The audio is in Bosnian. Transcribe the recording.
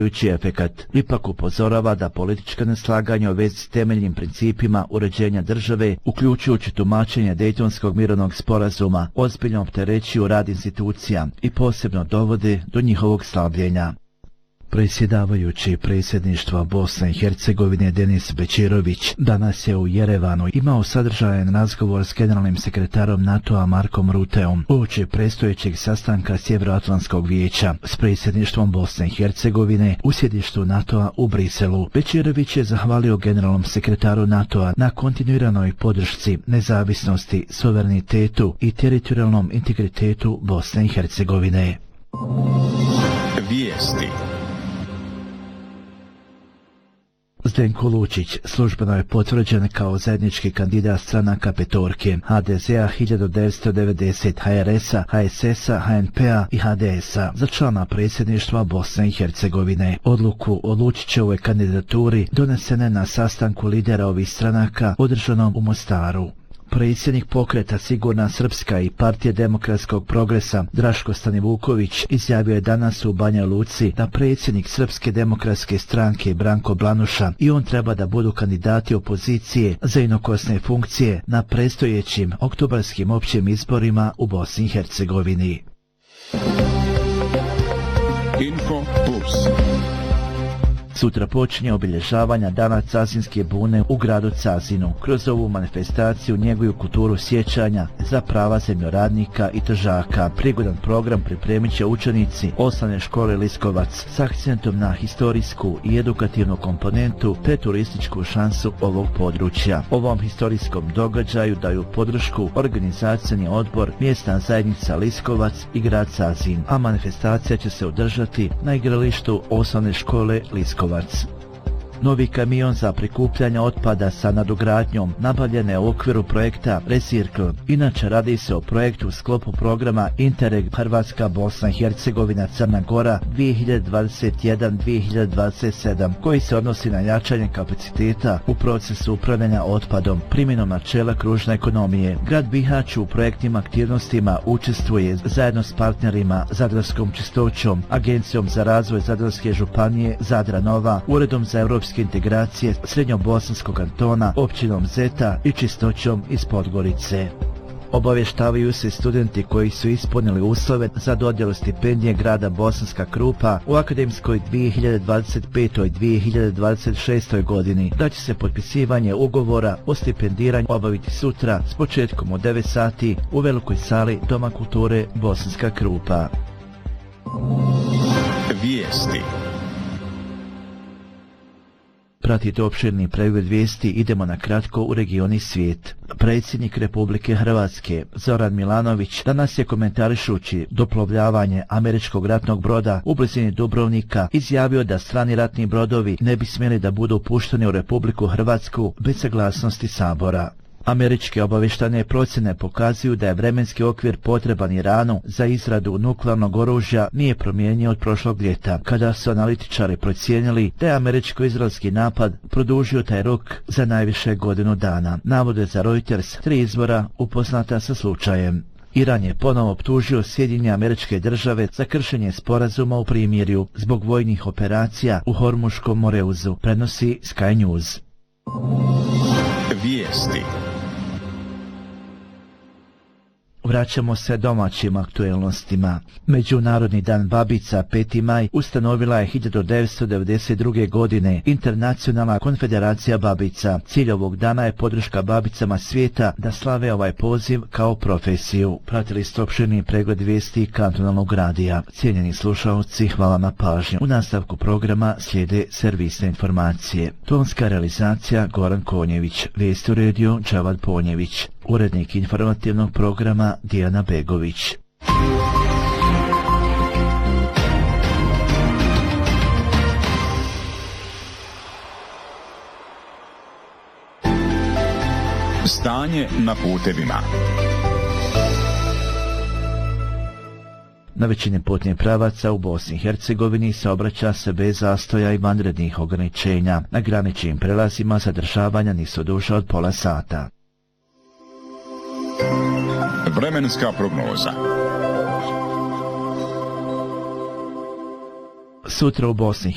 efekat. Ipak upozorava da politička neslaganja u vezi s temeljnim principima uređenja države, uključujući tumačenje Dejtonskog mirovnog sporazuma, ozbiljno opterećuju rad institucija i posebno dovode do njihovog slabljenja. Predsjedavajući predsjedništva Bosne i Hercegovine Denis Bećirović danas je u Jerevanu imao sadržajan razgovor s generalnim sekretarom NATO-a Markom Ruteom uoči predstojećeg sastanka Sjevernoatlantskog vijeća s predsjedništvom Bosne i Hercegovine u sjedištu NATO-a u Briselu. Bećirović je zahvalio generalnom sekretaru NATO-a na kontinuiranoj podršci, nezavisnosti, suverenitetu i teritorijalnom integritetu Bosne i Hercegovine. Vijesti. Zdenko Lučić službeno je potvrđen kao zajednički kandidat stranaka petorke HDZ-a 1990, HRS-a, HSS-a, HNP-a i HDS-a za člana predsjedništva Bosne i Hercegovine. Odluku o Lučićevoj kandidaturi donesene na sastanku lidera ovih stranaka održanom u Mostaru. Predsjednik pokreta Sigurna Srpska i Partije demokratskog progresa Draško Stanivuković izjavio je danas u Banja Luci da predsjednik Srpske demokratske stranke Branko Blanuša i on treba da budu kandidati opozicije za inokosne funkcije na predstojećim oktobarskim općim izborima u Bosni i Hercegovini. Info Plus. Sutra počinje obilježavanja Dana Cazinske bune u gradu Cazinu. Kroz ovu manifestaciju njeguju kulturu sjećanja za prava zemljoradnika i tržaka. Prigodan program pripremit će učenici Osnovne škole Liskovac s akcentom na historijsku i edukativnu komponentu te turističku šansu ovog područja. Ovom historijskom događaju daju podršku organizacioni odbor Mjesna zajednica Liskovac i grad Cazin, a manifestacija će se održati na igralištu Osnovne škole Liskovac. Novi kamion za prikupljanje otpada sa nadogradnjom nabavljen je u okviru projekta Recircle. Inače radi se o projektu u sklopu programa Interreg Hrvatska, Bosna i Hercegovina, Crna Gora 2021-2027 koji se odnosi na jačanje kapaciteta u procesu upravljanja otpadom primjenom načela kružne ekonomije. Grad Bihać u projektnim aktivnostima učestvuje zajedno s partnerima Zadarskom čistoćom, Agencijom za razvoj Zadarske županije Zadra Nova, Uredom za europske integracije Srednjobosanskog kantona, općinom Zeta i Čistoćom iz Podgorice. Obavještavaju se studenti koji su ispunili uslove za dodjelu stipendije grada Bosanska Krupa u akademskoj 2025-2026 godini da će se potpisivanje ugovora o stipendiranju obaviti sutra s početkom u 9 sati u velikoj sali Doma kulture Bosanska Krupa. Vijesti. Pratite opširni pregled vijesti, idemo na kratko u regioni svijet. Predsjednik Republike Hrvatske Zoran Milanović danas je komentarišući doplovljavanje američkog ratnog broda u blizini Dubrovnika izjavio da strani ratni brodovi ne bi smjeli da budu pušteni u Republiku Hrvatsku bez saglasnosti Sabora. Američke obavještajne procjene pokazuju da je vremenski okvir potreban Iranu za izradu nuklearnog oružja nije promijenio od prošlog ljeta, kada su analitičari procijenili da je američko-izraelski napad produžio taj rok za najviše godinu dana. Navode za Reuters 3 izvora upoznata sa slučajem. Iran je ponovo optužio Sjedinjene Američke Države za kršenje sporazuma u primirju zbog vojnih operacija u Hormuškom Moreuzu, prenosi Sky News. Vijesti. Vraćamo se domaćim aktuelnostima. Međunarodni dan babica 5. maj ustanovila je 1992. godine Internacionalna konfederacija babica. Cilj ovog dana je podrška babicama svijeta da slave ovaj poziv kao profesiju. Pratili ste opširni pregled vijesti kantonalnog radija. Cijenjeni slušalci, hvala na pažnju. U nastavku programa slijede servisne informacije. Tonska realizacija Goran Konjević, vijesti u rediju Džavad Ponjević. Urednik informativnog programa Dijana Begović. Stanje na putevima. Na većini putnih pravaca u Bosni i Hercegovini saobraća se bez zastoja i vanrednih ograničenja. Na graničnim prelazima zadržavanja nisu duža od pola sata. Vremenska prognoza. Sutra u Bosni i